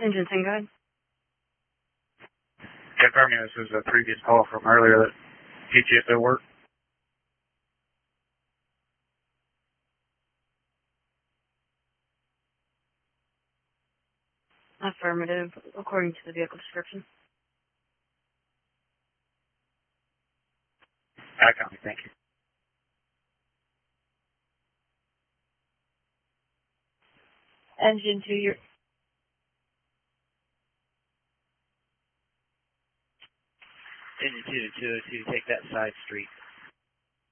Engine 10, go ahead. Confirming this is a previous call from earlier that PTSO work. Affirmative, according to the vehicle description. I copy, thank you. Engine 2, you're... Engine 2 to 202, take that side street.